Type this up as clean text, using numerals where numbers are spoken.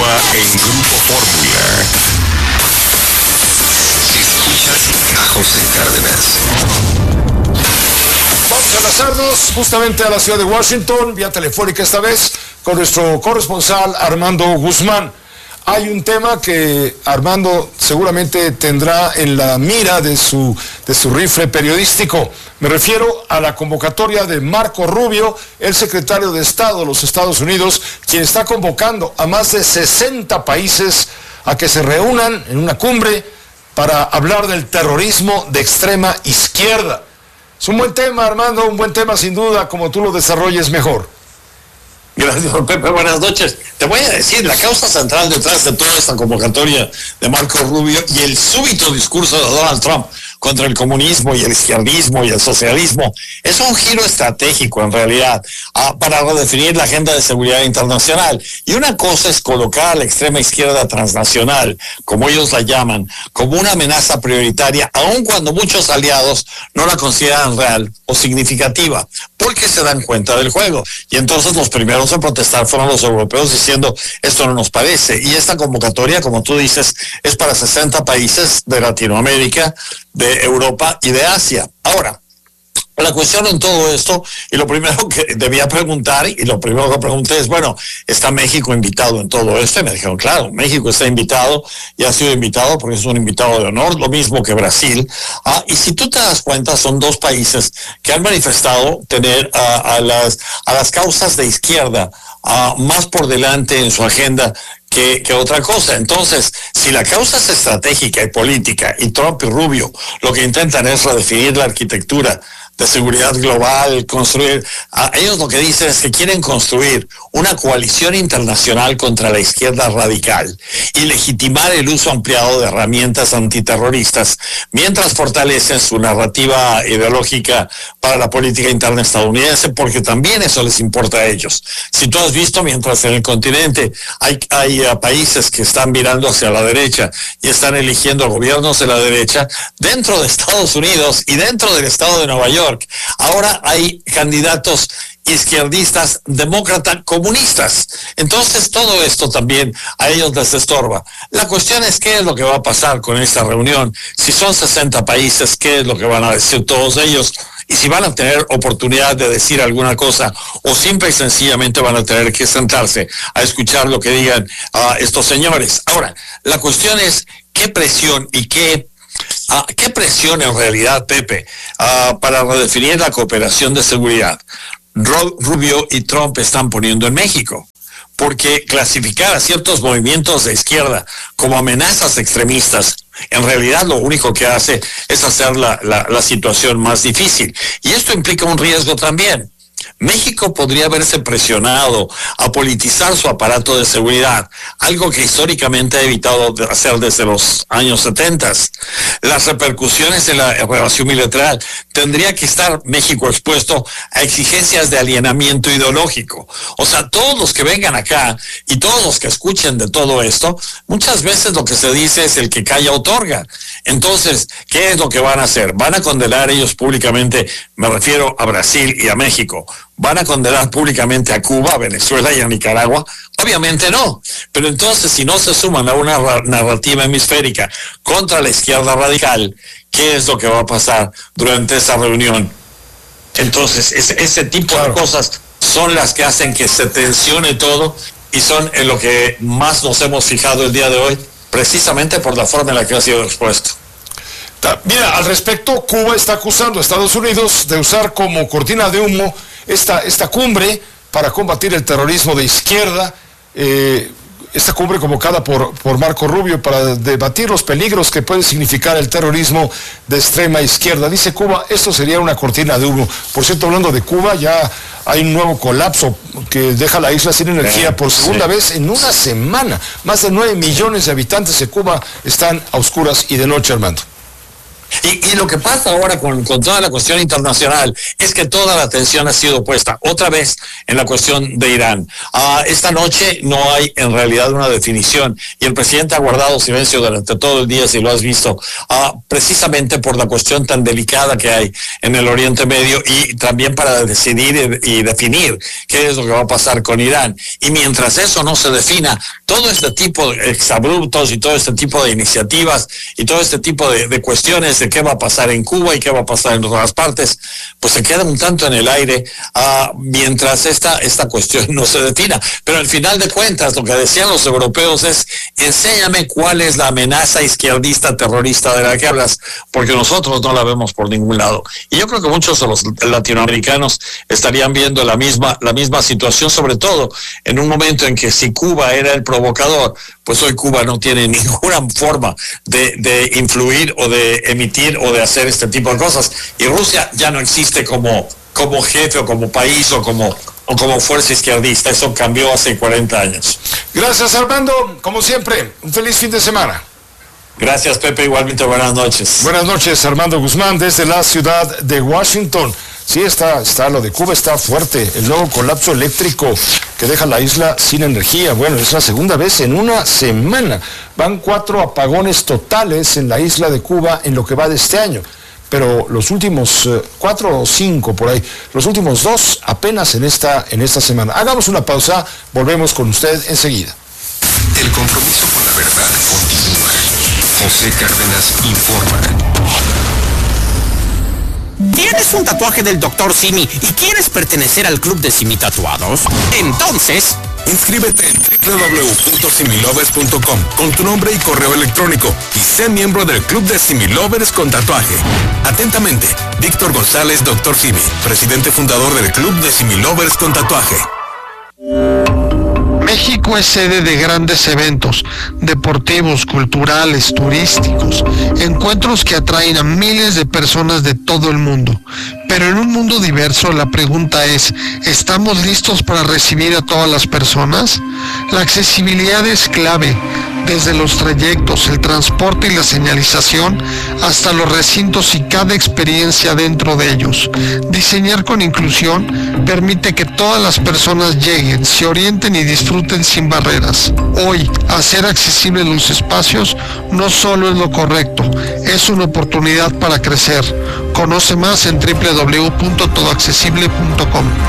continúa en Grupo Fórmula. Escuchas a José Cárdenas. Vamos a enlazarnos justamente a la ciudad de Washington, vía telefónica esta vez, con nuestro corresponsal Armando Guzmán. Hay un tema que Armando seguramente tendrá en la mira de su rifle periodístico. Me refiero a la convocatoria de Marco Rubio, el secretario de Estado de los Estados Unidos, quien está convocando a más de 60 países a que se reúnan en una cumbre para hablar del terrorismo de extrema izquierda. Es un buen tema, Armando, un buen tema sin duda, como tú lo desarrolles mejor. Gracias, Pepe. Buenas noches. Te voy a decir, la causa central detrás de toda esta convocatoria de Marco Rubio y el súbito discurso de Donald Trump contra el comunismo y el izquierdismo y el socialismo es un giro estratégico, en realidad, para redefinir la agenda de seguridad internacional. Y una cosa es colocar a la extrema izquierda transnacional, como ellos la llaman, como una amenaza prioritaria, aun cuando muchos aliados no la consideran real o significativa, porque se dan cuenta del juego. Y entonces los primeros en protestar fueron los europeos diciendo, esto no nos parece. Y esta convocatoria, como tú dices, es para 60 países de Latinoamérica, de Europa y de Asia. Ahora, la cuestión en todo esto, y lo primero que debía preguntar, y lo primero que pregunté es, bueno, ¿está México invitado en todo esto? Y me dijeron, claro, México está invitado, y ha sido invitado porque es un invitado de honor, lo mismo que Brasil. Y si tú te das cuenta, son dos países que han manifestado tener a las causas de izquierda más por delante en su agenda que otra cosa. Entonces, si la causa es estratégica y política, y Trump y Rubio lo que intentan es redefinir la arquitectura de seguridad global, construir, ellos lo que dicen es que quieren construir una coalición internacional contra la izquierda radical y legitimar el uso ampliado de herramientas antiterroristas, mientras fortalecen su narrativa ideológica para la política interna estadounidense, porque también eso les importa a ellos. Si tú has visto, mientras en el continente hay países que están mirando hacia la derecha y están eligiendo gobiernos de la derecha, dentro de Estados Unidos y dentro del estado de Nueva York, ahora hay candidatos izquierdistas, demócratas, comunistas. Entonces todo esto también a ellos les estorba. La cuestión es qué es lo que va a pasar con esta reunión. Si son 60 países, qué es lo que van a decir todos ellos, y si van a tener oportunidad de decir alguna cosa, o simple y sencillamente van a tener que sentarse a escuchar lo que digan estos señores. Ahora, la cuestión es qué presión y qué presión en realidad, Pepe, para redefinir la cooperación de seguridad Rubio y Trump están poniendo en México. Porque clasificar a ciertos movimientos de izquierda como amenazas extremistas, en realidad lo único que hace es hacer la situación más difícil. Y esto implica un riesgo también. México podría verse presionado a politizar su aparato de seguridad, algo que históricamente ha evitado hacer desde los años 70. Las repercusiones de la relación bilateral tendría que estar México expuesto a exigencias de alienamiento ideológico. O sea, todos los que vengan acá y todos los que escuchen de todo esto, muchas veces lo que se dice es el que calla otorga. Entonces, ¿qué es lo que van a hacer? ¿Van a condenar ellos públicamente? Me refiero a Brasil y a México. ¿Van a condenar públicamente a Cuba, a Venezuela y a Nicaragua? Obviamente no. Pero entonces, si no se suman a una narrativa hemisférica contra la izquierda radical, ¿qué es lo que va a pasar durante esa reunión? Entonces, ese tipo de cosas son las que hacen que se tensione todo y son en lo que más nos hemos fijado el día de hoy, precisamente por la forma en la que ha sido expuesto. Mira, al respecto, Cuba está acusando a Estados Unidos de usar como cortina de humo esta cumbre para combatir el terrorismo de izquierda, esta cumbre convocada por Marco Rubio para debatir los peligros que puede significar el terrorismo de extrema izquierda. Dice Cuba, esto sería una cortina de humo. Por cierto, hablando de Cuba, ya hay un nuevo colapso que deja la isla sin energía por segunda vez en una semana. Más de 9 millones de habitantes de Cuba están a oscuras y de noche, Armando. Y lo que pasa ahora con toda la cuestión internacional es que toda la atención ha sido puesta otra vez en la cuestión de Irán. Esta noche no hay en realidad una definición y el presidente ha guardado silencio durante todo el día, si lo has visto, precisamente por la cuestión tan delicada que hay en el Oriente Medio y también para decidir y definir qué es lo que va a pasar con Irán. Y mientras eso no se defina, todo este tipo de exabruptos y todo este tipo de iniciativas y todo este tipo de cuestiones de qué va a pasar en Cuba y qué va a pasar en otras partes, pues se queda un tanto en el aire mientras esta cuestión no se defina. Pero al final de cuentas, lo que decían los europeos es: enséñame cuál es la amenaza izquierdista terrorista de la que hablas, porque nosotros no la vemos por ningún lado. Y yo creo que muchos de los latinoamericanos estarían viendo la misma situación, sobre todo en un momento en que si Cuba era el provocador, pues hoy Cuba no tiene ninguna forma de influir o de emitir o de hacer este tipo de cosas. Y Rusia ya no existe como jefe o como país o como fuerza izquierdista. Eso cambió hace 40 años. Gracias, Armando. Como siempre, un feliz fin de semana. Gracias, Pepe. Igualmente, buenas noches. Buenas noches, Armando Guzmán, desde la ciudad de Washington. Sí, está lo de Cuba está fuerte. El nuevo colapso eléctrico que deja la isla sin energía. Bueno, es la segunda vez en una semana. Van 4 apagones totales en la isla de Cuba en lo que va de este año. Pero los últimos 4 o 5 por ahí, los últimos 2 apenas en esta semana. Hagamos una pausa, volvemos con usted enseguida. El compromiso con la verdad continúa. José Cárdenas informa. ¿Tienes un tatuaje del Dr. Simi y quieres pertenecer al club de Simi Tatuados? Entonces, inscríbete en www.similovers.com con tu nombre y correo electrónico y sé miembro del club de Similovers con tatuaje. Atentamente, Víctor González, Dr. Simi, presidente fundador del club de Similovers con tatuaje. México es sede de grandes eventos deportivos, culturales, turísticos, encuentros que atraen a miles de personas de todo el mundo. Pero en un mundo diverso, la pregunta es, ¿estamos listos para recibir a todas las personas? La accesibilidad es clave, desde los trayectos, el transporte y la señalización, hasta los recintos y cada experiencia dentro de ellos. Diseñar con inclusión permite que todas las personas lleguen, se orienten y disfruten sin barreras. Hoy, hacer accesibles los espacios no solo es lo correcto, es una oportunidad para crecer. Conoce más en www.todoaccesible.com.